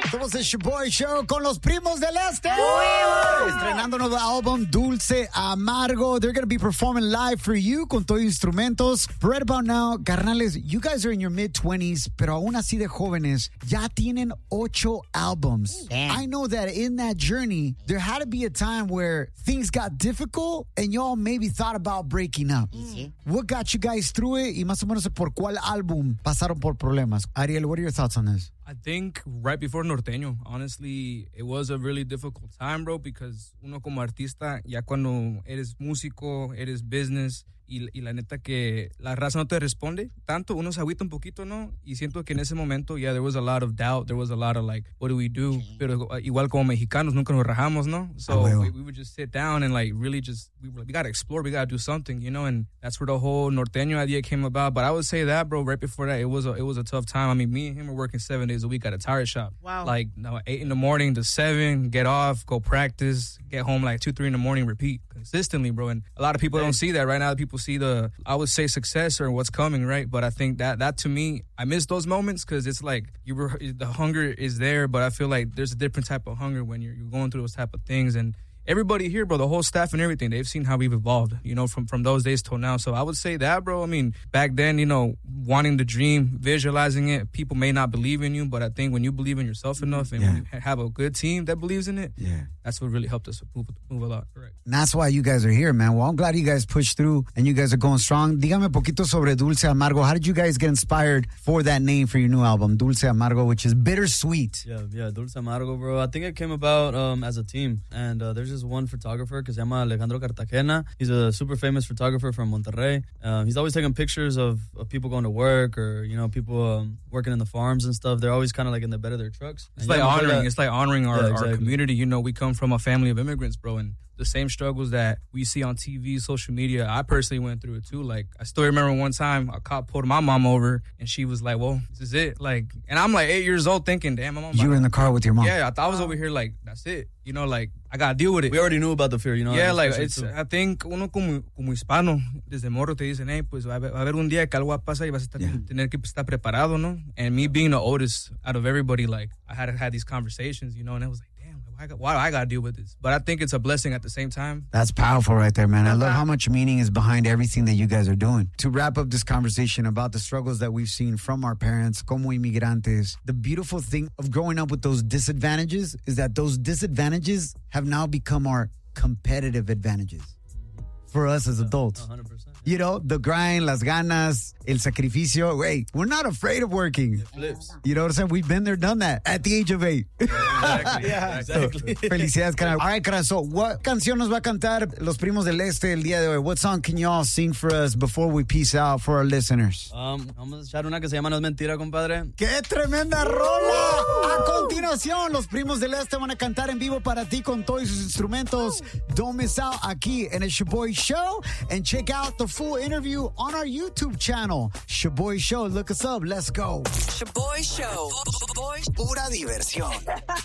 Somos el Shoboy Show con los primos del este. Estrenando nuevo álbum Dulce Amargo. They're going to be performing live for you con todos instrumentos. Right about now, carnales, you guys are in your mid-20s, pero aún así de jóvenes, ya tienen 8 albums. Damn. I know that in that journey, there had to be a time where things got difficult and y'all maybe thought about breaking up. Easy. What got you guys through it? Y más o menos por cuál álbum pasaron por problemas. Ariel, what are your thoughts on this? I think right before Norteño, honestly, it was a really difficult time, bro, because uno como artista, ya cuando eres músico, eres business, y la neta que la raza no te responde tanto, uno se agüita un poquito, ¿no? Y siento que en ese momento, yeah, there was a lot of doubt, there was a lot of like, what do we do? Pero igual como mexicanos, nunca nos rajamos, ¿no? So we would just sit down and like really just, we gotta explore, we gotta do something, you know? And that's where the whole Norteño idea came about. But I would say that, bro, right before that, it was a tough time. I mean, me and him were working 7 days a week at a tire shop. Wow. Like 8 in the morning to 7, get off, go practice, get home like 2, 3 in the morning, repeat consistently, bro. And a lot of people don't see that right now. People see the, I would say, success or what's coming, right? But I think that to me, I miss those moments because it's like the hunger is there, but I feel like there's a different type of hunger when you're going through those type of things. And everybody here, bro, the whole staff and everything, they've seen how we've evolved, you know, from those days till now. So I would say that, bro. I mean, back then, you know, wanting the dream, visualizing it, people may not believe in you, but I think when you believe in yourself enough and when you have a good team that believes in it, that's what really helped us move a lot. Correct. And that's why you guys are here, man. Well, I'm glad you guys pushed through and you guys are going strong. Dígame poquito sobre Dulce Amargo. How did you guys get inspired for that name for your new album, Dulce Amargo, which is bittersweet? Yeah, Dulce Amargo, bro. I think it came about as a team. And there's just one photographer que se llama Alejandro Cartagena. He's a super famous photographer from Monterrey. He's always taking pictures of people going to work or, you know, people working in the farms and stuff. They're always kind of like in the bed of their trucks. It's like honoring our community. You know, we come from a family of immigrants, bro, and the same struggles that we see on TV, social media, I personally went through it too. Like, I still remember one time a cop pulled my mom over and she was like, well, this is it. Like, and I'm like 8 years old thinking, damn, my mom. You were in the car with your mom. Yeah, I thought I was over here like, that's it. You know, like, I got to deal with it. We already knew about the fear, you know? Yeah, like, it's, I think uno como hispano, desde morro te dicen, hey, pues va a haber un día que algo va a pasar y vas a tener que estar preparado, ¿no? And me being the oldest out of everybody, like, I had these conversations, you know, and I was like, why do I got to deal with this? But I think it's a blessing at the same time. That's powerful right there, man. I love how much meaning is behind everything that you guys are doing. To wrap up this conversation about the struggles that we've seen from our parents, como inmigrantes, the beautiful thing of growing up with those disadvantages is that those disadvantages have now become our competitive advantages for us as adults. 100%. You know, the grind, las ganas, el sacrificio. Wait, we're not afraid of working. It flips. You know what I'm saying? We've been there, done that at the age of 8. Exactly. Exactly. So, felicidades, carnal. All right, carnal. So, what canción nos va a cantar Los Primos del Este el día de hoy? What song can y'all sing for us before we peace out for our listeners? Vamos a echar una que se llama No es mentira, compadre. ¡Qué tremenda rola! A continuación, Los Primos del Este van a cantar en vivo para ti con todos sus instrumentos. Don't miss out aquí en el Shoboy Show. And check out the full interview on our YouTube channel. Shoboy Show. Look us up. Let's go. Shoboy Show. Pura diversión.